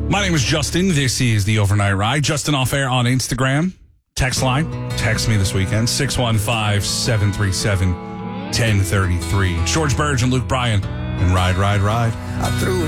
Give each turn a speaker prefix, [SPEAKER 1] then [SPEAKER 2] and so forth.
[SPEAKER 1] My name is Justin. This is the Overnight Ride. Justin Off Air on Instagram. Text line. Text me this weekend. 615-737-1033. George Burge and Luke Bryan and Ride, Ride, Ride.
[SPEAKER 2] I threw